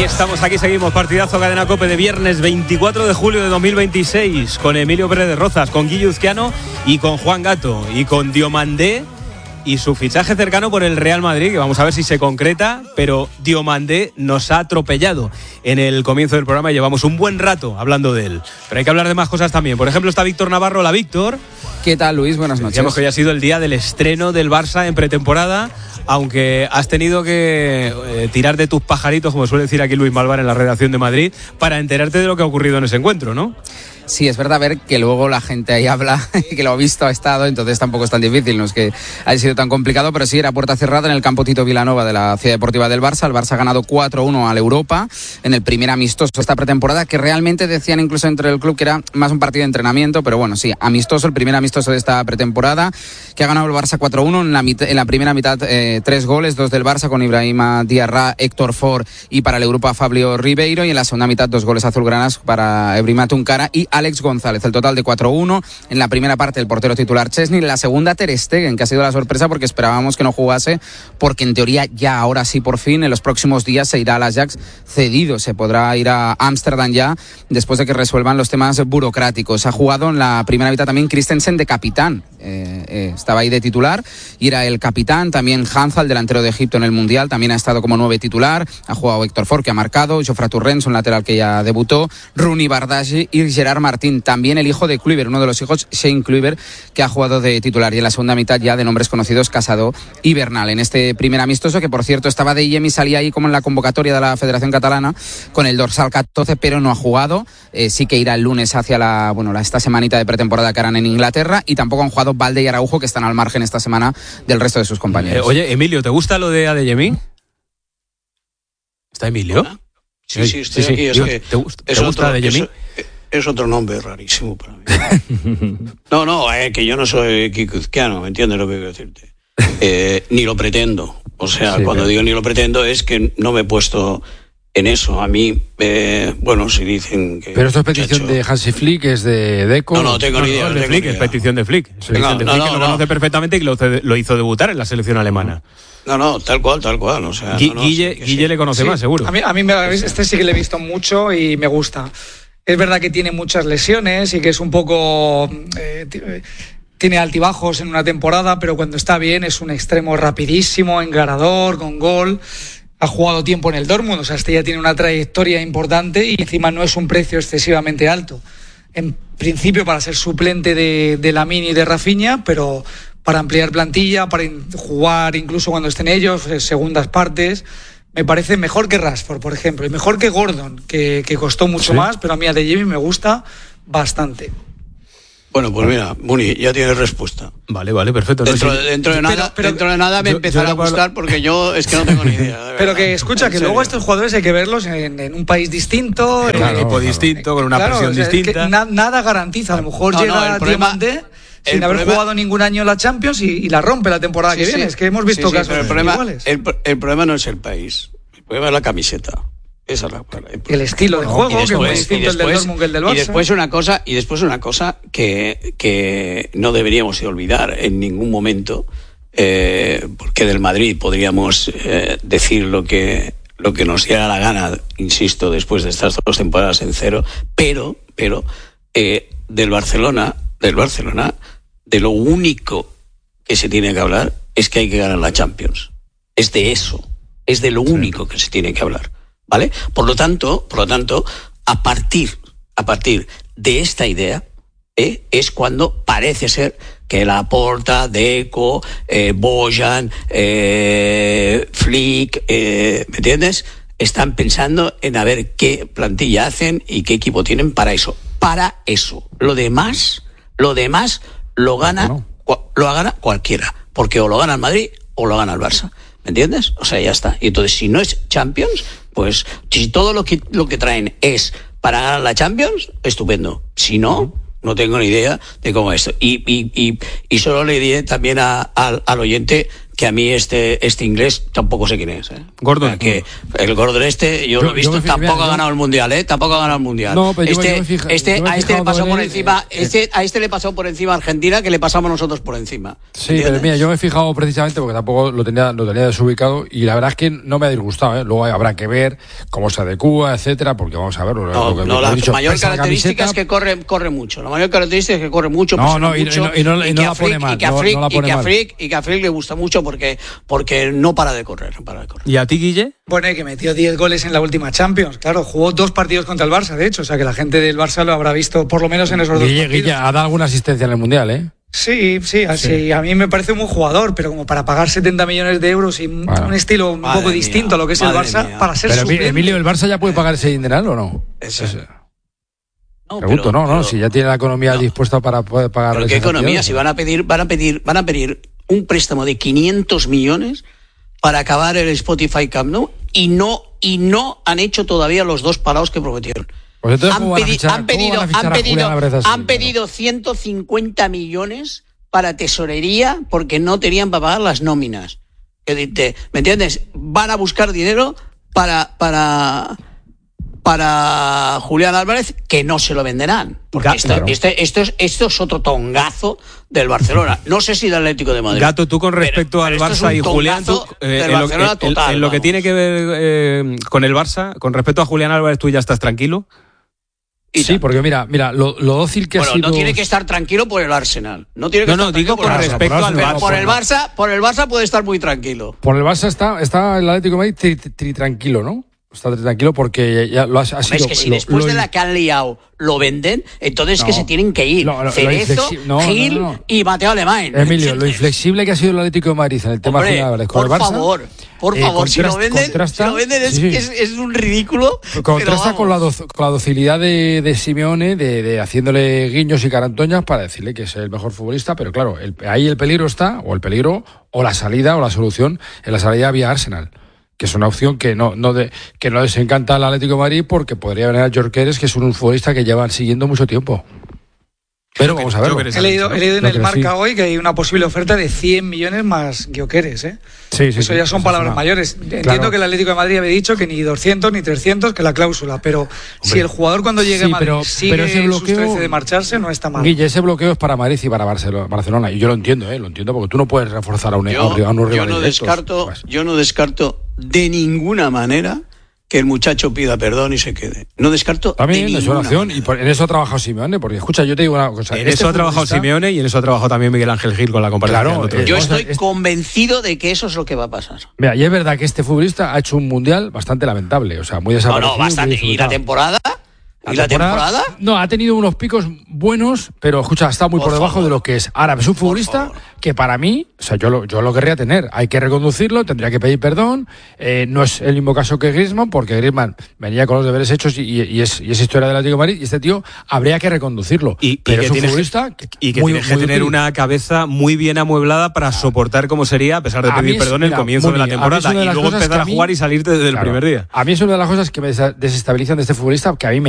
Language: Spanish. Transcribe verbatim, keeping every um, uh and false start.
estamos, aquí seguimos. Partidazo Cadena COPE de viernes veinticuatro de julio de dos mil veintiséis, con Emilio Pérez de Rozas, con Guille Uzquiano y con Juan Gato, y con Diomandé y su fichaje cercano por el Real Madrid, que vamos a ver si se concreta, pero Diomandé nos ha atropellado en el comienzo del programa y llevamos un buen rato hablando de él. Pero hay que hablar de más cosas también. Por ejemplo, está Víctor Navarro. Hola, Víctor. ¿Qué tal, Luis? Buenas noches. Decíamos que hoy ha sido el día del estreno del Barça en pretemporada, aunque has tenido que eh, tirar de tus pajaritos, como suele decir aquí Luis Malvar en la redacción de Madrid, para enterarte de lo que ha ocurrido en ese encuentro, ¿no? Sí, es verdad, ver que luego la gente ahí habla, que lo ha visto, ha estado, entonces tampoco es tan difícil, no es que haya sido tan complicado, pero sí era puerta cerrada en el campo Tito Vilanova de la Ciudad Deportiva del Barça. El Barça ha ganado cuatro uno al Europa en el primer amistoso de esta pretemporada, que realmente decían incluso entre el club que era más un partido de entrenamiento, pero bueno, sí, amistoso, el primer amistoso de esta pretemporada, que ha ganado el Barça cuatro uno, en la, mit- en la primera mitad eh, tres goles, dos del Barça con Ibrahima Diarra, Héctor Ford y para el Europa Fabio Ribeiro, y en la segunda mitad dos goles azulgranas para Ebrima Tuncara y Alex González. El total de cuatro uno. En la primera parte el portero titular Chesney, en la segunda Ter Stegen, que ha sido la sorpresa porque esperábamos que no jugase, porque en teoría ya ahora sí por fin en los próximos días se irá al Ajax cedido, se podrá ir a Ámsterdam ya después de que resuelvan los temas burocráticos. Ha jugado en la primera mitad también Christensen de capitán, eh, eh, estaba ahí de titular y era el capitán. También Hanza, el delantero de Egipto en el Mundial, también ha estado como nueve titular. Ha jugado Héctor Ford, que ha marcado, Jofre Torrens, un lateral que ya debutó, Rooney Bardghji y Gerard Martín, también el hijo de Kluivert, uno de los hijos, Shane Kluivert, que ha jugado de titular. Y en la segunda mitad ya de nombres conocidos, Casado y Bernal. En este primer amistoso, que por cierto estaba de Yemi, salía ahí como en la convocatoria de la Federación Catalana con el dorsal catorce, pero no ha jugado. Eh, sí que irá el lunes hacia la, bueno, la, esta semanita de pretemporada que harán en Inglaterra, y tampoco han jugado Valde y Araujo, que están al margen esta semana del resto de sus compañeros. Eh, oye, Emilio, ¿te gusta lo de Adeyemi? ¿Está Emilio? ¿Hola? Sí, sí, estoy sí, aquí. sí. Es Digo, que ¿te, gusta, es ¿te gusta otro, Adeyemi? Es, es otro nombre rarísimo para mí. No, no, eh, que yo no soy kikuzquiano, ¿me entiendes lo que quiero decirte? Eh, ni lo pretendo. O sea, sí, cuando pero... digo ni lo pretendo es que no me he puesto en eso. A mí, eh, bueno, si dicen que... Pero esto es petición muchacho... de Hansi Flick, es de Deco... No, no, tengo no, ni idea. No, no de tengo Flick, ni idea. es petición de Flick. Es petición no, de no, Flick, no, que lo no. conoce perfectamente y que lo, lo hizo debutar en la selección alemana. No, no, tal cual, tal cual. O sea, Gui- no, no, Guille, sí, Guille sí. le conoce sí, más, seguro. A mí, a mí me, este sí que le he visto mucho y me gusta. Es verdad que tiene muchas lesiones y que es un poco... Eh, t- tiene altibajos en una temporada, pero cuando está bien es un extremo rapidísimo, encarador, con gol. Ha jugado tiempo en el Dortmund, o sea, este ya tiene una trayectoria importante y encima no es un precio excesivamente alto. En principio para ser suplente de, de Lamine y de Rafinha, pero para ampliar plantilla, para in- jugar incluso cuando estén ellos, eh, segundas partes, me parece mejor que Rashford, por ejemplo, y mejor que Gordon, que, que costó mucho ¿Sí? más, pero a mí Adeyemi me gusta bastante. Bueno, pues mira, Muni, ya tienes respuesta. Vale, vale, perfecto. No, Dentro, sí. dentro de nada, Pero- pero- dentro de nada me yo- empezará yo a era para- gustar porque yo es que no tengo ni idea. de verdad. Pero que escucha, En que serio. luego estos jugadores hay que verlos en, en un país distinto, En un eh, equipo claro. distinto, con una claro, presión o sea, es que distinta. na- nada garantiza. A lo mejor No, no, llega el problema- Diamante sin el haber problema- jugado ningún año en la Champions y, y la rompe la temporada Sí, que sí. viene. Es que hemos visto Sí, sí, casos pero el problema, iguales. el, el problema no es el país, el problema es la camiseta. Esa es la el, El estilo de juego, y después, que es muy y distinto el del después- Dortmund que el del y Barça. después una cosa y después una cosa que, que no deberíamos de olvidar en ningún momento, eh, porque del Madrid podríamos eh, decir lo que lo que nos diera la gana, insisto, después de estas dos temporadas en cero, pero pero eh, del Barcelona del Barcelona de lo único que se tiene que hablar es que hay que ganar la Champions. Es de eso, es de lo único que se tiene que hablar. ¿Vale? Por lo tanto, por lo tanto, a partir, a partir de esta idea, ¿eh? es cuando parece ser que Laporta, Deco, eh, Bojan, eh, Flick, eh, ¿me entiendes? Están pensando en a ver qué plantilla hacen y qué equipo tienen para eso. Para eso. Lo demás, lo demás lo gana, Bueno. cua- lo gana cualquiera, porque o lo gana el Madrid o lo gana el Barça. ¿Me entiendes? O sea, ya está. Y entonces, si no es Champions, pues si todo lo que lo que traen es para ganar la Champions, estupendo. Si no, no tengo ni idea de cómo es esto. Y, y, y, y solo le diré también a, al, al oyente que a mí este este inglés tampoco sé quién es. ¿eh? Gordon. O sea, que el Gordon este, yo, yo lo he visto, yo fijé, tampoco mira, ha ganado yo... el Mundial, ¿eh? Tampoco ha ganado el Mundial. No, pero este, yo, yo me fija, este, yo me a este le pasó por él, encima, eh, este, a este le pasó por encima Argentina, que le pasamos nosotros por encima. Sí, ¿entiendes? Pero mira, yo me he fijado precisamente porque tampoco lo tenía, lo tenía desubicado y la verdad es que no me ha disgustado, ¿eh? Luego habrá que ver cómo se adecúa, etcétera, porque vamos a ver. No, lo que, no, lo la dicho, mayor característica camiseta, es que corre, corre mucho. La mayor característica es que corre mucho, no, no, y, mucho, y, y no, y no y la pone mal. Y que a Frick y que a Frick le gusta mucho porque, porque no para de correr, no para de correr. ¿Y a ti, Guille? Bueno, y que metió diez goles en la última Champions. Claro, jugó dos partidos contra el Barça, de hecho. O sea, que la gente del Barça lo habrá visto por lo menos en esos Guille, dos partidos. Guille ha dado alguna asistencia en el Mundial, ¿eh? Sí, sí, así, sí. A mí me parece un buen jugador, pero como para pagar setenta millones de euros y bueno, un estilo un poco mía, distinto a lo que es el Barça, mía. Para ser pero suplente. Emilio, ¿el Barça ya puede pagar ese dineral o no? Eso. Eso. No, Pregunto, pero, no, no, pero, si ya tiene la economía no. dispuesta para poder pagar. ¿Pero qué economía? Si van a pedir, van a pedir, van a pedir un préstamo de quinientos millones para acabar el Spotify Camp Nou y no y no han hecho todavía los dos parados que prometieron. Pues entonces, han, pedi- fichar, han pedido, han pedido, han pedido ciento cincuenta millones para tesorería porque no tenían para pagar las nóminas. ¿Me entiendes? Van a buscar dinero para para para Julián Álvarez, que no se lo venderán. Porque esto, claro. este, esto, es, esto es otro tongazo del Barcelona. No sé si del Atlético de Madrid. Gato, tú con respecto pero, al pero Barça y Julián, tú, eh, en, lo, total, en, en lo que tiene que ver eh, con el Barça, con respecto a Julián Álvarez, ¿tú ya estás tranquilo? Sí, tanto. Porque mira, mira, lo, lo dócil que bueno, ha sido. No tiene que estar tranquilo por el Arsenal. No tiene que no, estar no, digo con respecto al Barça. Por el Barça, por el Barça puede estar muy tranquilo. Por el Barça está, está el Atlético de Madrid tri, tri, tri, tranquilo, ¿no? Está tranquilo porque ya lo ha, ha sido. Es que si lo, después lo, de la que han liado lo venden, entonces no, que se tienen que ir. Lo, lo, Cerezo, no, Gil no, no, no. y Mateo Alemán. Emilio, lo inflexible que ha sido el Atlético de Madrid en el tema Hombre, final con por el Barça. Favor, por eh, favor, si, lo venden, contrasta, si lo venden es, sí, sí. es, es un ridículo. Contrasta con la, do, con la docilidad de, de Simeone, de, de haciéndole guiños y carantoñas para decirle que es el mejor futbolista, pero claro, el, ahí el peligro está, o el peligro, o la salida, o la solución, en la salida vía Arsenal. Que es una opción que no, no de, que no les encanta al Atlético de Madrid porque podría venir a Gyökeres, que es un futbolista que llevan siguiendo mucho tiempo. Pero vamos a verlo. He leído, he leído en el Marca hoy que hay una posible oferta de cien millones más Gyökeres, ¿eh? Sí, sí, Eso sí, ya son sí, palabras sí, mayores. Entiendo claro. que el Atlético de Madrid había dicho que ni doscientos ni trescientos, que la cláusula, pero Hombre. si el jugador cuando llegue sí, a Madrid pero, sigue pero ese bloqueo, sus trece de marcharse, no está mal. Guille, ese bloqueo es para Madrid y para Barcelona, y yo lo entiendo, ¿eh? Lo entiendo porque tú no puedes reforzar a un, yo, a un, a un rival yo no descarto, pues. Yo no descarto de ninguna manera que el muchacho pida perdón y se quede. No descarto también de es una opción y por, en eso ha trabajado Simeone, porque escucha, yo te digo una cosa. En este eso ha trabajado Simeone y en eso ha trabajado también Miguel Ángel Gil con la comparecencia. Claro, eh, yo estoy este, convencido de que eso es lo que va a pasar. Mira, y es verdad que este futbolista ha hecho un mundial bastante lamentable, o sea, muy desaparecido. No, no, bastante. ¿Y la temporada? ¿Y la temporada? temporada? No, ha tenido unos picos buenos, pero escucha, está muy por, por debajo favor. de lo que es. Ahora, es un futbolista que para mí, o sea, yo lo, yo lo querría tener. Hay que reconducirlo, tendría que pedir perdón. Eh, no es el mismo caso que Griezmann, porque Griezmann venía con los deberes hechos y, y, y, es, y es historia del Atlético de Madrid. Y este tío habría que reconducirlo. Y, pero y es un tiene, futbolista y que muy, tiene que muy tener útil. una cabeza muy bien amueblada para soportar como sería, a pesar de pedir es, perdón, mira, el comienzo de la temporada. De y luego empezar a, mí, a jugar y salirte desde el claro, primer día. A mí es una de las cosas que me desestabilizan de este futbolista, que a mí me